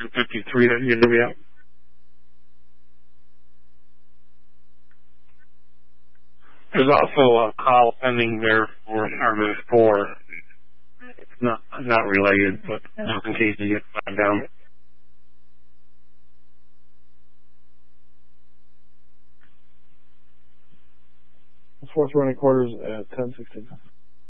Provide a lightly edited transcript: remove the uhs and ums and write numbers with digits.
253 that you're going to be out. There's also a call pending there for, or there's four. It's not related, but just in case you get flagged down. Fourth running quarters at 10:16.